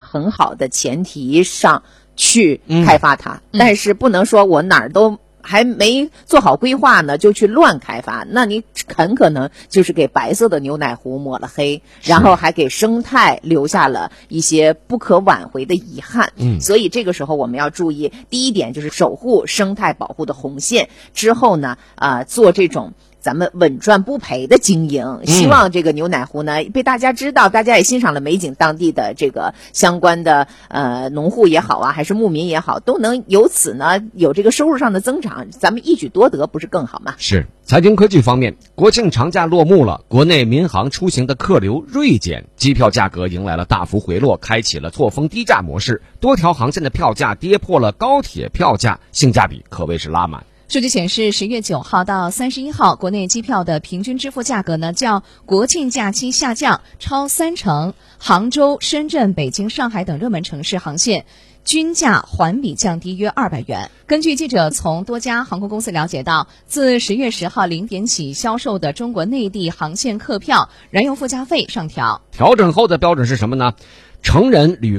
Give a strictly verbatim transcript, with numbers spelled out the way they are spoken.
很好的前提上去开发它，嗯、但是不能说我哪儿都还没做好规划呢就去乱开发，那你很可能就是给白色的牛奶湖抹了黑，然后还给生态留下了一些不可挽回的遗憾。嗯，所以这个时候我们要注意，第一点就是守护生态保护的红线，之后呢，啊、呃，做这种咱们稳赚不赔的经营，希望这个牛奶湖呢被大家知道，大家也欣赏了美景，当地的这个相关的呃农户也好啊，还是牧民也好，都能由此呢有这个收入上的增长，咱们一举多得，不是更好吗？ 是。财经科技方面，国庆长假落幕了，国内民航出行的客流锐减，机票价格迎来了大幅回落，开启了错峰低价模式，多条航线的票价跌破了高铁票价，性价比可谓是拉满。 数据显示，十月九号到三十一号，国内机票的平均支付价格呢，较国庆假期下降超三成。杭州、深圳、北京、上海等热门城市航线均价环比降低约二百元。根据记者从多家航空公司了解到，自十月十号零点起销售的中国内地航线客票燃油附加费上调。 调整后的标准是什么呢？成人旅